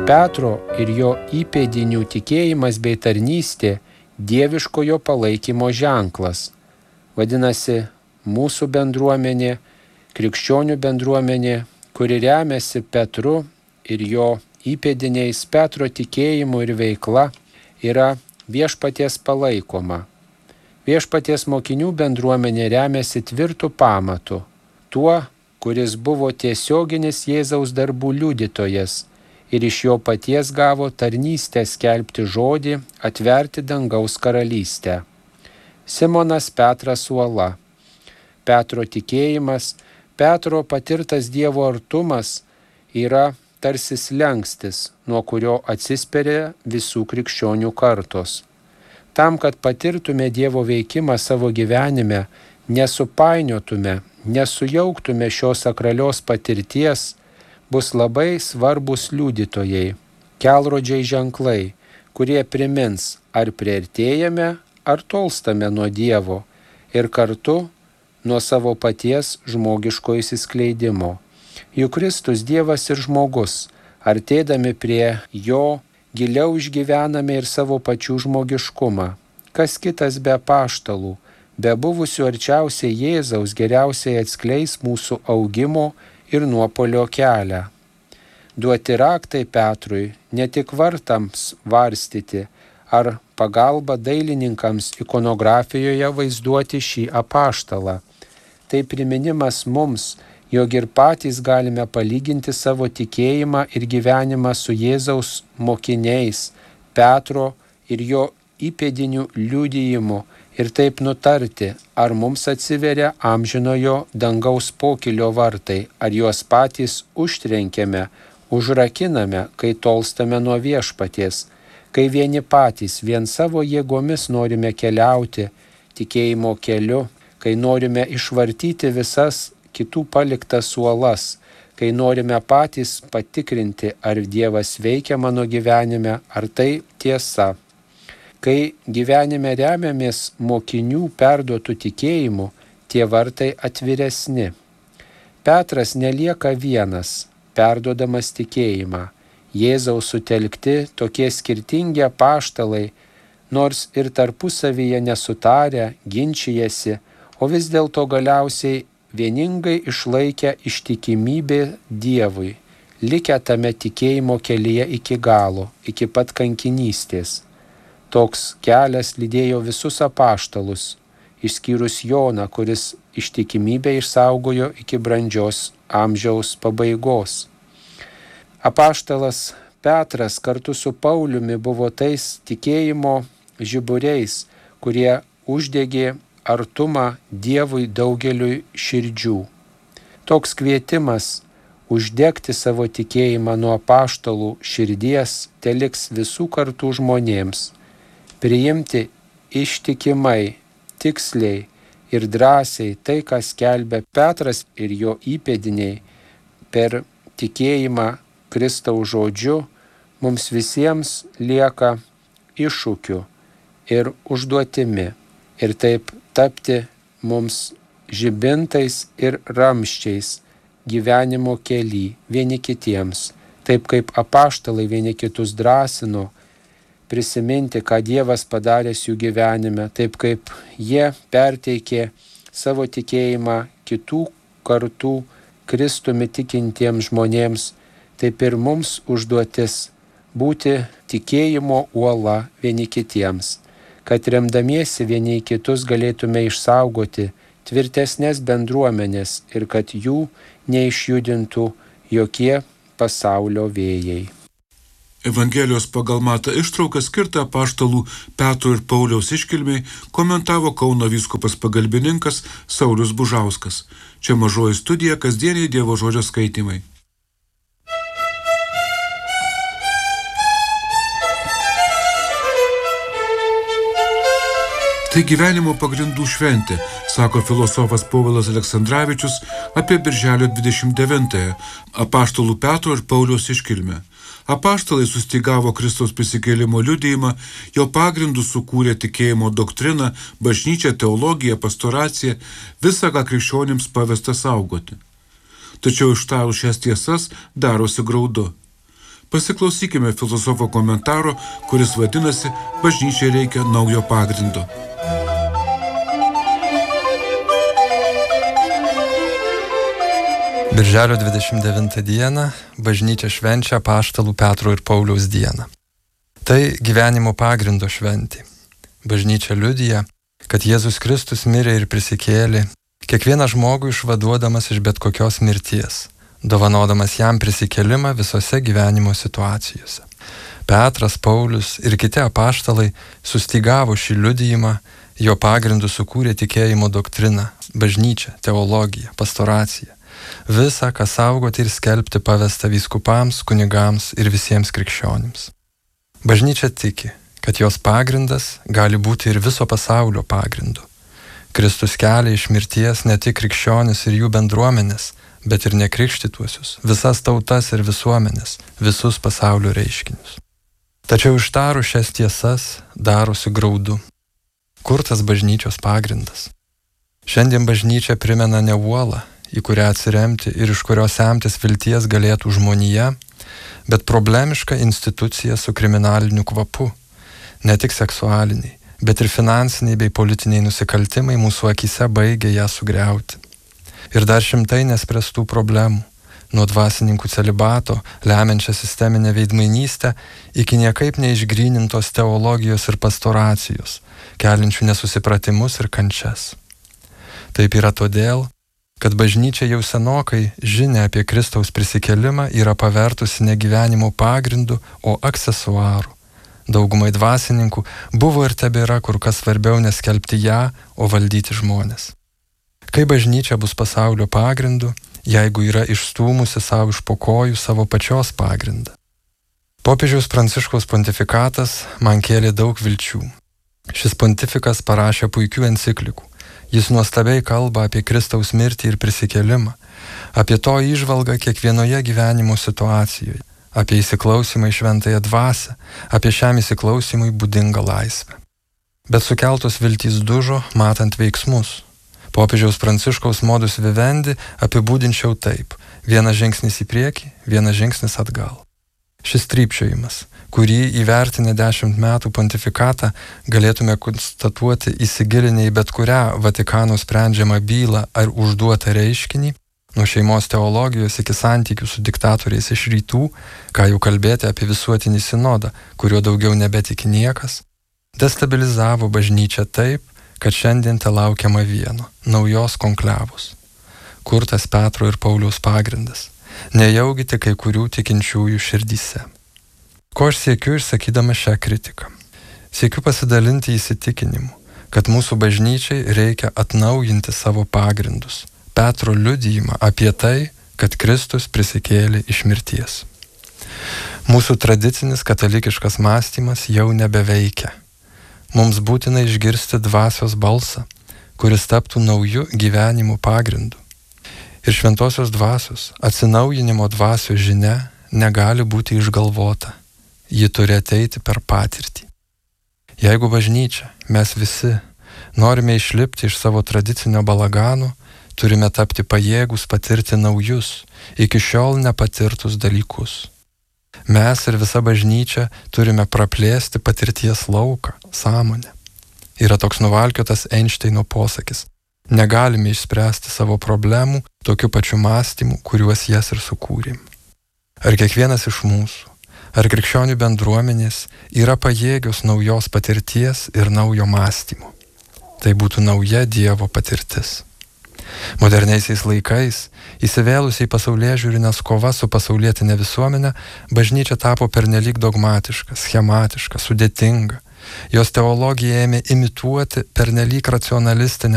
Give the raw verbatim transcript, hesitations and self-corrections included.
Petro ir jo įpėdinių tikėjimas bei tarnystė dieviškojo palaikymo ženklas. Vadinasi, mūsų bendruomenė, krikščionių bendruomenė, kuri remiasi Petru ir jo įpėdiniais, Petro tikėjimu ir veikla, yra viešpaties palaikoma. Viešpaties mokinių bendruomenė remiasi tvirtų pamatų, tuo, kuris buvo tiesioginis Jėzaus darbų liudytojas ir iš jo paties gavo tarnystę skelbti žodį, atverti dangaus karalystę. Simonas Petras uola. Petro tikėjimas, Petro patirtas Dievo artumas yra tarsi slengstis, nuo kurio atsispiria visų krikščionių kartos. Tam, kad patirtume Dievo veikimą savo gyvenime, nesupainiotume, nesujauktume šios sakralios patirties, bus labai svarbus liudytojai, kelrodžiai ženklai, kurie primins, ar priartėjame, ar tolstame nuo Dievo ir kartu nuo savo paties žmogiško įsiskleidimo. Juk Kristus Dievas ir žmogus, artėdami prie jo, giliau išgyvename ir savo pačių žmogiškumą. Kas kitas be apaštalų, be buvusių arčiausiai Jėzaus geriausiai atskleis mūsų augimo ir nuopolio kelią. Duoti raktai Petrui ne tik vartams varstyti ar pagalba dailininkams ikonografijoje vaizduoti šį apaštalą. Tai priminimas mums, jog ir patys galime palyginti savo tikėjimą ir gyvenimą su Jėzaus mokiniais, Petro ir jo įpėdinių liudijimu ir taip nutarti, ar mums atsiveria amžinojo dangaus pokylio vartai, ar juos patys užtrenkėme, užrakiname, kai tolstame nuo viešpaties, kai vieni patys vien savo jėgomis norime keliauti tikėjimo keliu, kai norime išvartyti visas kitų paliktas uolas, kai norime patys patikrinti, ar Dievas veikia mano gyvenime, ar tai tiesa. Kai gyvenime remiamės mokinių perduotų tikėjimu, tie vartai atviresni. Petras nelieka vienas, perduodamas tikėjimą. Jėzaus sutelkti tokie skirtingi apaštalai, nors ir tarpusavyje nesutarę, ginčijasi, o vis dėlto galiausiai vieningai išlaikę ištikimybę Dievui, likę tame tikėjimo kelyje iki galo, iki pat kankinystės. Toks kelias lydėjo visus apaštalus, išskyrus Joną, kuris ištikimybę išsaugojo iki brandžios amžiaus pabaigos. Apaštalas Petras kartu su Pauliumi buvo tais tikėjimo žiburiais, kurie uždegė artumą Dievui daugeliui širdžių. Toks kvietimas uždegti savo tikėjimą nuo apaštalų širdies teliks visų kartų žmonėms. Priimti ištikimai, tiksliai ir drąsiai tai, ką skelbia Petras ir jo įpėdiniai per tikėjimą Kristaus žodžiu, mums visiems lieka iššūkiu ir užduotimi ir taip tapti mums žibintais ir ramščiais gyvenimo kely vieni kitiems, taip kaip apaštalai vieni kitus drąsino, prisiminti, ką Dievas padaręs jų gyvenime, taip kaip jie perteikė savo tikėjimą kitų kartų Kristumi tikintiems žmonėms, taip ir mums užduotis būti tikėjimo uola vieni kitiems, kad remdamiesi vieni kitus galėtume išsaugoti tvirtesnės bendruomenės ir kad jų neišjudintų jokie pasaulio vėjai. Evangelijos pagal Matą ištrauką skirtą apaštalų Petro ir Pauliaus iškilmei komentavo Kauno vyskupas pagalbininkas Saulius Bužauskas. Čia Mažoji studija, kasdieniai Dievo žodžio skaitymai. Tai gyvenimo pagrindų šventė, sako filosofas Povilas Aleksandravičius apie birželio dvidešimt devintąją apaštalų Petro ir Pauliaus iškilmę. Apaštalai sustygavo Kristaus prisikėlimo liudijimą, jo pagrindų sukūrė tikėjimo doktriną, bažnyčią, teologiją, pastoraciją, visą, ką krikščionims pavesta saugoti. Tačiau ištarus šias tiesas darosi graudu. Pasiklausykime filosofo komentaro, kuris vadinasi "Bažnyčiai reikia naujo pagrindo". Birželio dvidešimt devintą dieną bažnyčia švenčia apaštalų Petro ir Pauliaus dieną. Tai gyvenimo pagrindo šventė. Bažnyčia liudija, kad Jėzus Kristus mirė ir prisikėlė, kiekvieną žmogų išvaduodamas iš bet kokios mirties, dovanodamas jam prisikėlimą visose gyvenimo situacijose. Petras, Paulius ir kiti apaštalai sustygavo šį liudijimą, jo pagrindu sukūrė tikėjimo doktriną, bažnyčią, teologiją, pastoraciją. Visa, ką saugoti ir skelbti pavesta vyskupams, kunigams ir visiems krikščionims. Bažnyčia tiki, kad jos pagrindas gali būti ir viso pasaulio pagrindu. Kristus kelia iš mirties ne tik krikščionis ir jų bendruomenės, bet ir nekrikštytuosius, visas tautas ir visuomenės, visus pasaulio reiškinius. Tačiau ištarus šias tiesas darosi graudu. Kur tas bažnyčios pagrindas? Šiandien bažnyčia primena ne uolą, į kurią atsiremti ir iš kurios semtis vilties galėtų žmonija, bet problemiška institucija su kriminaliniu kvapu. Ne tik seksualiniai, bet ir finansiniai bei politiniai nusikaltimai mūsų akyse baigia ją sugriauti. Ir dar šimtai nespręstų problemų, nuo dvasininkų celibato, lemiančią sisteminę veidmainystę, iki niekaip neišgrynintos teologijos ir pastoracijos, keliančių nesusipratimus ir kančias. Taip yra todėl, kad bažnyčia jau senokai žinia apie Kristaus prisikėlimą yra pavertusi ne gyvenimo pagrindu, o aksesuaru. Daugumai dvasininkų buvo ir tebėra kur kas svarbiau neskelbti ją, o valdyti žmonės. Kai bažnyčia bus pasaulio pagrindu, jeigu yra išstūmusi savo iš po kojų savo pačios pagrindą? Popiežiaus Pranciškaus pontifikatas man kėlė daug vilčių. Šis pontifikas parašė puikių enciklikų. Jis nuostabiai kalba apie Kristaus mirtį ir prisikėlimą, apie to įžvalgą kiekvienoje gyvenimo situacijoje, apie įsiklausimą į šventąją dvasią, apie šiam įsiklausimui būdingą laisvę. Bet sukeltos viltys dužo, matant veiksmus. Popiežiaus Pranciškaus modus vivendi apibūdinčiau taip: vienas žingsnis į priekį, vienas žingsnis atgal. Šis trypčiojimas, kurį įvertinę dešimt metų pontifikatą galėtume konstatuoti įsigilinę į bet kurią Vatikano sprendžiamą bylą ar užduotą reiškinį, nuo šeimos teologijos iki santykių su diktatoriais iš rytų, ką jau kalbėti apie visuotinį sinodą, kurio daugiau nebetiki niekas, destabilizavo bažnyčią taip, kad šiandien te laukiama vieno – naujos konklavos. Kur tas Petro ir Pauliaus pagrindas? Nejaugi tik kai kurių tikinčiųjų širdyse. Ko aš siekiu išsakydama šią kritiką? Siekiu pasidalinti įsitikinimu, kad mūsų bažnyčiai reikia atnaujinti savo pagrindus, Petro liudijimą apie tai, kad Kristus prisikėlė iš mirties. Mūsų tradicinis katalikiškas mąstymas jau nebeveikia. Mums būtina išgirsti dvasios balsą, kuris taptų naujų gyvenimų pagrindu. Ir šventosios dvasios, atsinaujinimo dvasios žinia negali būti išgalvota. Ji turi ateiti per patirtį. Jeigu bažnyčia, mes visi, norime išlipti iš savo tradicinio balagano, turime tapti pajėgus patirti naujus, iki šiol nepatirtus dalykus. Mes ir visa bažnyčia turime praplėsti patirties lauką, sąmonę. Yra toks nuvalkiotas Einšteino posakis: negalime išspręsti savo problemų tokiu pačiu mąstymu, kuriuos jas ir sukūrėm. Ar kiekvienas iš mūsų, ar krikščionių bendruomenės yra pajėgios naujos patirties ir naujo mąstymo? Tai būtų nauja Dievo patirtis. Moderniaisiais laikais, įsivėlusiai pasaulėžiūrinės kova su pasaulietinė visuomenė, bažnyčia tapo pernelyg dogmatiška, schematiška, sudėtinga. Jos teologija ėmė imituoti pernelyg racionalistinę